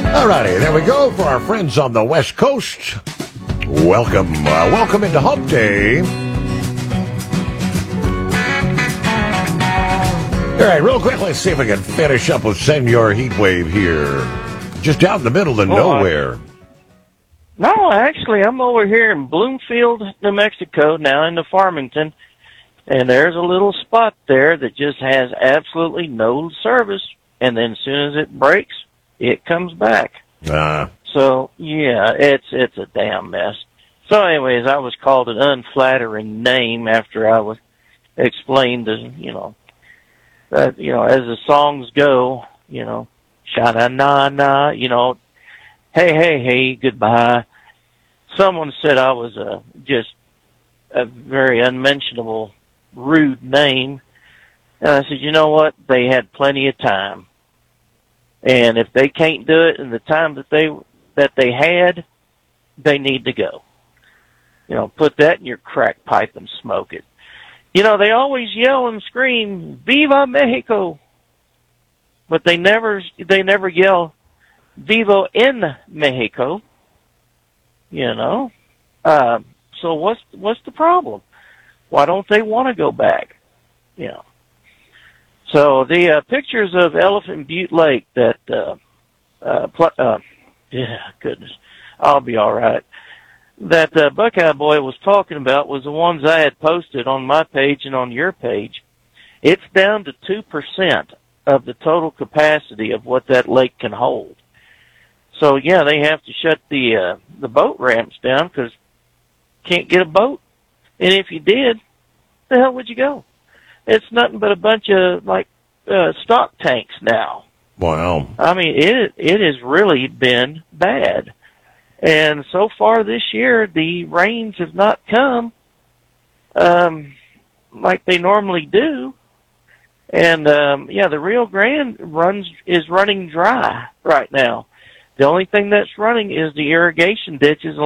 Alrighty, there we go for our friends on the West Coast. Welcome into Hump Day. All right, real quick, let's see if we can finish up with Senor Heatwave here. Just out in the middle of nowhere. No, actually, I'm over here in Bloomfield, New Mexico, now in the Farmington, and there's a little spot there that just has absolutely no service, and then as soon as it breaks, it comes back. So, yeah, it's a damn mess. So anyways, I was called an unflattering name after I was explained that, as the songs go, sha-na-na-na, hey, goodbye. Someone said I was just a very unmentionable, rude name. And I said, you know what? They had plenty of time. And if they can't do it in the time that they had, they need to go. Put that in your crack pipe and smoke it. They always yell and scream, "Viva Mexico!" But they never yell, "Vivo en Mexico!" So what's the problem? Why don't they want to go back? So the pictures of Elephant Butte Lake that, goodness, I'll be all right. That Buckeye Boy was talking about was the ones I had posted on my page and on your page. It's down to 2% of the total capacity of what that lake can hold. So yeah, they have to shut the boat ramps down because can't get a boat. And if you did, the hell would you go? It's nothing but a bunch of stock tanks now. Wow. I mean, it has really been bad. And so far this year, the rains have not come like they normally do. And the Rio Grande is running dry right now. The only thing that's running is the irrigation ditches